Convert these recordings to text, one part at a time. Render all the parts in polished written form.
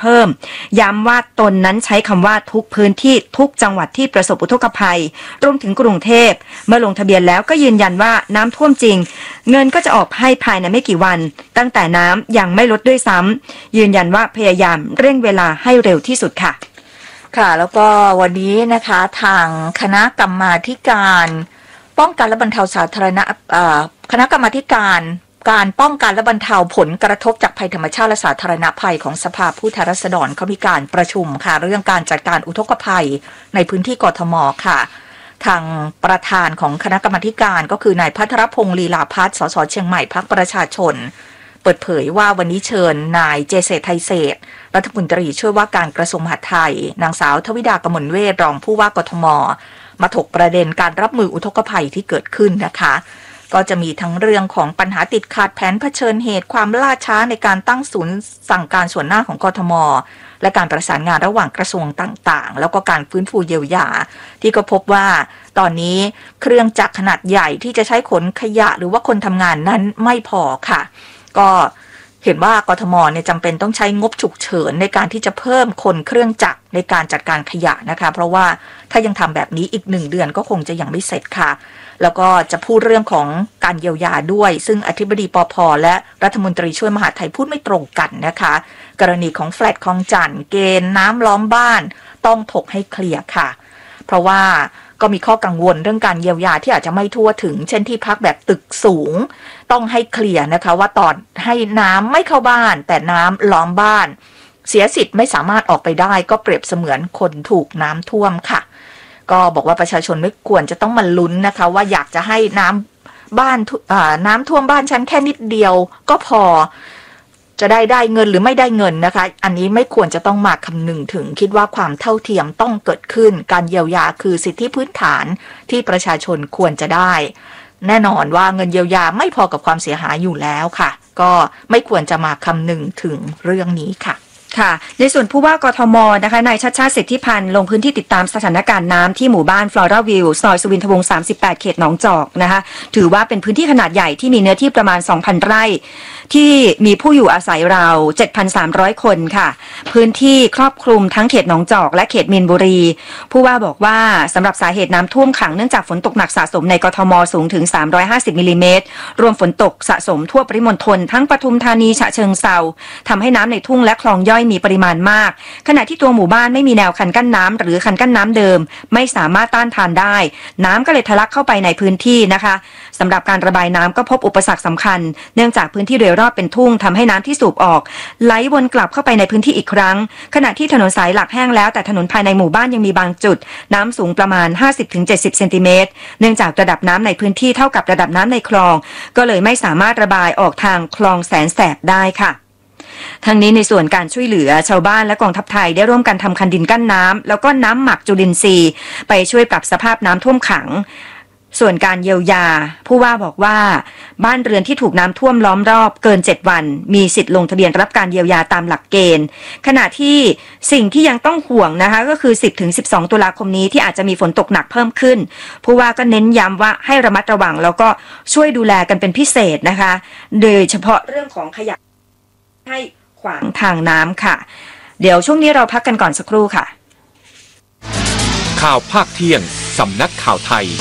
เพิ่มย้ำว่าตนนั้นใช้คำว่าทุกพื้นที่ทุกจังหวัดที่ประสบอุทกภัยรวมถึงกรุงเทพเมื่อลงทะเบียนแล้วก็ยืนยันว่าน้ำท่วมจริงเงินก็จะออกให้ภายในไม่กี่วันตั้งแต่น้ำยังไม่ลดด้วยซ้ำยืนยันว่าพยายามเร่งเวลาให้เร็วที่สุดค่ะค่ะแล้วก็วันนี้นะคะทางคณะกรรมาธิการป้องกันและบรรเทาสาธารณคณะกรรมาธิการการป้องกันและบรรเทาผลกระทบจากภัยธรรมชาติและสาธารณภัยของสภาผู้แทนราษฎรเขามีการประชุมค่ะเรื่องการจัดการอุทกภัยในพื้นที่กทมค่ะทางประธานของคณะกรรมาธิการก็คือนายภัทรพงษ์ลีลาภัสสสเชียงใหม่พรรคประชาชนเปิดเผยว่าวันนี้เชิญนายเจเศรษฐ์ไทยเศรษฐ์รัฐมนตรีช่วยว่าการกระทรวงมหาดไทยนางสาวทวิดากมลเวชรองผู้ว่ากทมมาถกประเด็นการรับมืออุทกภัยที่เกิดขึ้นนะคะก็จะมีทั้งเรื่องของปัญหาติดขัดแผนเผชิญเหตุความล่าช้าในการตั้งศูนย์สั่งการส่วนหน้าของกทมและการประสานงานระหว่างกระทรวงต่างๆแล้วก็การฟื้นฟูเยียวยาที่ก็พบว่าตอนนี้เครื่องจักรขนาดใหญ่ที่จะใช้ขนขยะหรือว่าคนทำงานนั้นไม่พอค่ะก็เห็นว่ากทมเนี่ยจำเป็นต้องใช้งบฉุกเฉินในการที่จะเพิ่มคนเครื่องจักรในการจัดการขยะนะคะเพราะว่าถ้ายังทำแบบนี้อีก1 เดือนก็คงจะยังไม่เสร็จค่ะแล้วก็จะพูดเรื่องของการเยียวยาด้วยซึ่งอธิบดีปภ.และรัฐมนตรีช่วยมหาดไทยพูดไม่ตรงกันนะคะกรณีของแฟลตคลองจันทน์เกณฑ์น้ำล้อมบ้านต้องถกให้เคลียร์ค่ะเพราะว่าก็มีข้อกังวลเรื่องการเยียวยาที่อาจจะไม่ทั่วถึงเช่นที่พักแบบตึกสูงต้องให้เคลียร์นะคะว่าตอนให้น้ำไม่เข้าบ้านแต่น้ำล้อมบ้านเสียสิทธิ์ไม่สามารถออกไปได้ก็เปรียบเสมือนคนถูกน้ำท่วมค่ะก็บอกว่าประชาชนไม่ควรจะต้องมาลุ้นนะคะว่าอยากจะให้น้ำท่วมบ้านฉันแค่นิดเดียวก็พอจะได้เงินหรือไม่ได้เงินนะคะอันนี้ไม่ควรจะต้องมาคำนึงถึงคิดว่าความเท่าเทียมต้องเกิดขึ้นการเยียวยาคือสิทธิพื้นฐานที่ประชาชนควรจะได้แน่นอนว่าเงินเยียวยาไม่พอกับความเสียหายอยู่แล้วค่ะก็ไม่ควรจะมาคำนึงถึงเรื่องนี้ค่ะค่ะในส่วนผู้ว่ากทมนะคะนายชัชชาติสิทธิพันธ์ลงพื้นที่ติดตามสถานการณ์น้ำที่หมู่บ้านฟลอราวิวซอยสุวินทวงศ์38เขตหนองจอกนะคะถือว่าเป็นพื้นที่ขนาดใหญ่ที่มีเนื้อที่ประมาณ 2,000 ไร่ที่มีผู้อยู่อาศัยราว 7,300 คนค่ะพื้นที่ครอบคลุมทั้งเขตหนองจอกและเขตมีนบุรีผู้ว่าบอกว่าสำหรับสาเหตุน้ำท่วมขังเนื่องจากฝนตกหนักสะสมในกทมสูงถึง350มิลลิเมตรรวมฝนตกสะสมทั่วปริมณฑลทั้งปทุมธานีฉะเชิงเทราทำให้น้ำในทุ่งและคลองย่อยมีปริมาณมากขณะที่ตัวหมู่บ้านไม่มีแนวคันกั้นน้ำหรือคันกั้นน้ำเดิมไม่สามารถต้านทานได้น้ำก็เลยทะลักเข้าไปในพื้นที่นะคะสำหรับการระบายน้ำก็พบอุปสรรคสำคัญเนื่องจากพื้นที่โดยรอบเป็นทุ่งทำให้น้ำที่สูบออกไหลวนกลับเข้าไปในพื้นที่อีกครั้งขณะที่ถนนสายหลักแห้งแล้วแต่ถนนภายในหมู่บ้านยังมีบางจุดน้ำสูงประมาณ 50-70 เซนติเมตรเนื่องจากระดับน้ำในพื้นที่เท่ากับระดับน้ำในคลองก็เลยไม่สามารถระบายออกทางคลองแสนแสบได้ค่ะทั้งนี้ในส่วนการช่วยเหลือชาวบ้านและกองทัพไทยได้ร่วมกันทำคันดินกั้นน้ำแล้วก็น้ำหมักจุลินทรีย์ไปช่วยปรับสภาพน้ำท่วมขังส่วนการเยียวยาผู้ว่าบอกว่าบ้านเรือนที่ถูกน้ำท่วมล้อมรอบเกิน7วันมีสิทธิ์ลงทะเบียนรับการเยียวยาตามหลักเกณฑ์ขณะที่สิ่งที่ยังต้องห่วงนะคะก็คือ 10-12 ตุลาคมนี้ที่อาจจะมีฝนตกหนักเพิ่มขึ้นผู้ว่าก็เน้นย้ำว่าให้ระมัดระวังแล้วก็ช่วยดูแลกันเป็นพิเศษนะคะโดยเฉพาะเรื่องของขยะให้ขวางทางน้ำค่ะเดี๋ยวช่วงนี้เราพักกันก่อนสักครู่ค่ะข่าวภาคเที่ยงสำนักข่าวไทย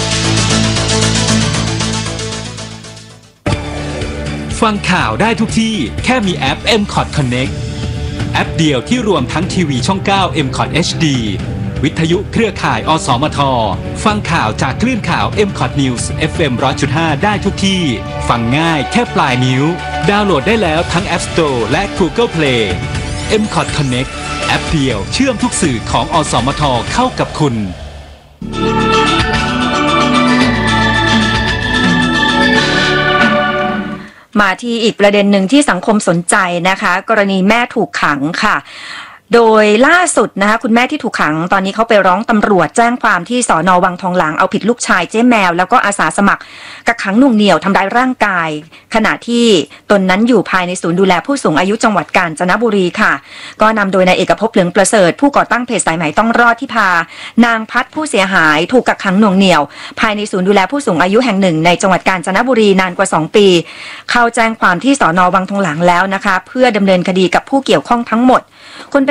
ฟังข่าวได้ทุกที่แค่มีแอป MCOT Connect แอปเดียวที่รวมทั้งทีวีช่อง 9 MCOT HD วิทยุเครือข่ายอสมทฟังข่าวจากคลื่นข่าว MCOT News FM 100.5 ได้ทุกที่ฟังง่ายแค่ปลายนิ้วดาวน์โหลดได้แล้วทั้ง App Store และ Google Play MCOT Connect แอปเดียวเชื่อมทุกสื่อของอสมทเข้ากับคุณมาที่อีกประเด็นหนึ่งที่สังคมสนใจนะคะกรณีแม่ถูกขังค่ะโดยล่าสุดนะคะคุณแม่ที่ถูกขังตอนนี้เขาไปร้องตำรวจแจ้งความที่สน.วังทองหลางเอาผิดลูกชายเจ๊แมวแล้วก็อาสาสมัครกักขังหน่วงเหนี่ยวทำร้ายร่างกายขณะที่ตนนั้นอยู่ภายในศูนย์ดูแลผู้สูงอายุจังหวัดกาญจนบุรีค่ะก็นำโดยนายเอกภพเหลืองประเสริฐผู้ก่อตั้งเพจสายไหมต้องรอดที่พานางพัดผู้เสียหายถูกกักขังหน่วงเหนี่ยวภายในศูนย์ดูแลผู้สูงอายุแห่งหนึ่งในจังหวัดกาญจนบุรีนานกว่า2 ปีเข้าแจ้งความที่สน.วังทองหลางแล้วนะคะเพื่อดำเนินคดีกับผู้เกี่ยวข้องทั้งหมด